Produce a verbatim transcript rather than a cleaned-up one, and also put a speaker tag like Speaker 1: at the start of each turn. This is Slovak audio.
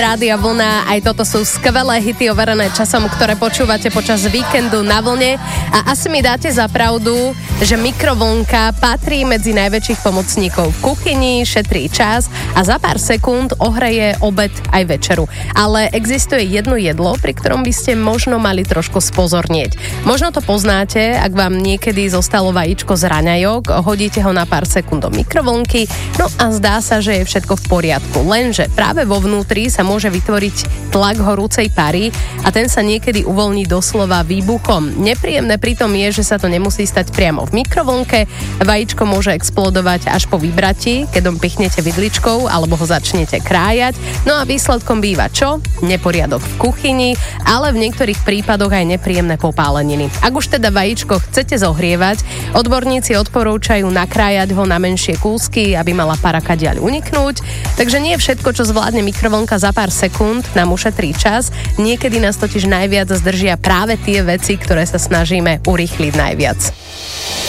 Speaker 1: Rádia Vlna, aj toto sú skvelé hity overené časom, ktoré počúvate počas víkendu na Vlne a asi mi dáte za pravdu, že mikrovlnka patrí medzi najväčších pomocníkov v kuchyni, šetrí čas a za pár sekúnd ohreje obed aj večeru. Ale existuje jedno jedlo, pri ktorom by ste možno mali trošku spozornieť. Možno to poznáte, ak vám niekedy zostalo vajíčko z raňajok, hodíte ho na pár sekúnd do mikrovlnky, no a zdá sa, že je všetko v poriadku. Lenže práve vo vnútri sa môže vytvoriť tlak horúcej pary a ten sa niekedy uvoľní doslova výbuchom. Nepríjemné pritom je, že sa to nemusí stať priamo v mikrovlnke. Vajíčko môže explodovať až po vybratí, keď ho pichnete vidličkou alebo ho začnete krájať. No a výsledkom býva čo? Neporiadok v kuchyni, ale v niektorých prípadoch aj nepríjemné popáleniny. Ak už teda vajíčko chcete zohrievať, odborníci odporúčajú nakrájať ho na menšie kúsky, aby mala para kadiaľ uniknúť. Takže nie všetko, čo zvládne mikrovlnka za pár sekúnd, nám ušetrí čas. Niekedy nás totiž najviac zdržia práve tie veci, ktoré sa snažíme urýchliť najviac.